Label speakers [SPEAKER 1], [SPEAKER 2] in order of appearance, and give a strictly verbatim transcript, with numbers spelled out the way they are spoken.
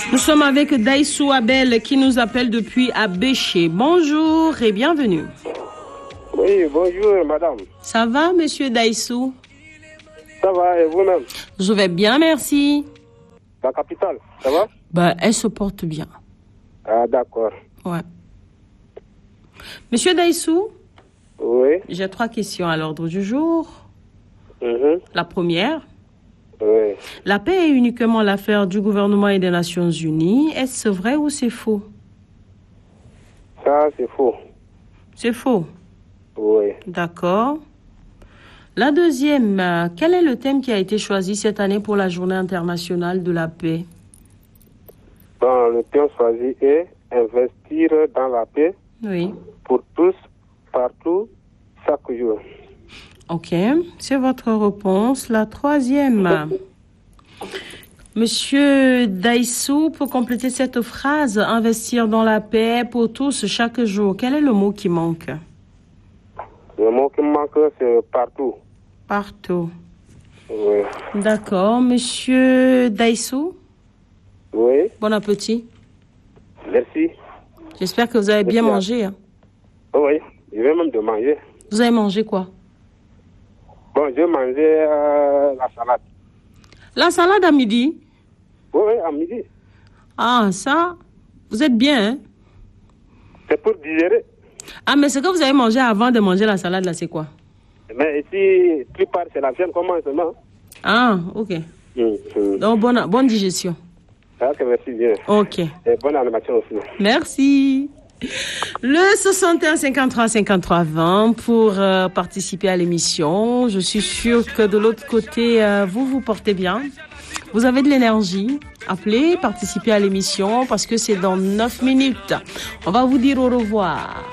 [SPEAKER 1] Nous sommes avec Daïsou Abel qui nous appelle depuis Abéché. Bonjour et bienvenue.
[SPEAKER 2] Oui, bonjour madame.
[SPEAKER 1] Ça va, monsieur Daïsou?
[SPEAKER 2] Ça va, et vous-même?
[SPEAKER 1] Je vais bien, merci.
[SPEAKER 2] La capitale, ça va?
[SPEAKER 1] Bah, elle se porte bien.
[SPEAKER 2] Ah, d'accord.
[SPEAKER 1] Ouais. Monsieur Daïsou?
[SPEAKER 2] Oui.
[SPEAKER 1] J'ai trois questions à l'ordre du jour.
[SPEAKER 2] Mm-hmm.
[SPEAKER 1] La première.
[SPEAKER 2] Oui.
[SPEAKER 1] La paix est uniquement l'affaire du gouvernement et des Nations Unies. Est-ce vrai ou c'est faux?
[SPEAKER 2] Ça, c'est faux.
[SPEAKER 1] C'est faux.
[SPEAKER 2] Oui.
[SPEAKER 1] D'accord. La deuxième, euh, quel est le thème qui a été choisi cette année pour la Journée internationale de la paix?
[SPEAKER 2] Bon, le thème choisi est investir dans la paix.
[SPEAKER 1] Oui.
[SPEAKER 2] Pour tous, partout, chaque jour.
[SPEAKER 1] Ok, c'est votre réponse. La troisième, monsieur Daïsou, pour compléter cette phrase, investir dans la paix pour tous chaque jour, quel est le mot qui manque?
[SPEAKER 2] Le mot qui manque, c'est partout.
[SPEAKER 1] Partout.
[SPEAKER 2] Oui.
[SPEAKER 1] D'accord. Monsieur Daïsou?
[SPEAKER 2] Oui.
[SPEAKER 1] Bon appétit.
[SPEAKER 2] Merci.
[SPEAKER 1] J'espère que vous avez bien
[SPEAKER 2] Merci.
[SPEAKER 1] mangé. Hein.
[SPEAKER 2] Oui, je vais même de manger.
[SPEAKER 1] Vous avez mangé quoi?
[SPEAKER 2] Bon, je vais manger euh, la salade.
[SPEAKER 1] La salade à midi?
[SPEAKER 2] Oui, oui, à midi.
[SPEAKER 1] Ah, ça, vous êtes bien, hein?
[SPEAKER 2] C'est pour digérer.
[SPEAKER 1] Ah, mais ce que vous avez mangé avant de manger la salade, là, c'est quoi?
[SPEAKER 2] Mais ici, plupart, c'est la viande commencement.
[SPEAKER 1] Ah, ok.
[SPEAKER 2] Mmh, mmh.
[SPEAKER 1] Donc, bonne, bonne digestion.
[SPEAKER 2] Ah, ok, merci bien.
[SPEAKER 1] Ok.
[SPEAKER 2] Et bonne animation aussi.
[SPEAKER 1] Merci. Le soixante et un cinquante-trois cinquante-trois vingt pour euh, participer à l'émission. Je suis sûre que de l'autre côté, euh, vous vous portez bien. Vous avez de l'énergie. Appelez, participez à l'émission parce que c'est dans neuf minutes. On va vous dire au revoir.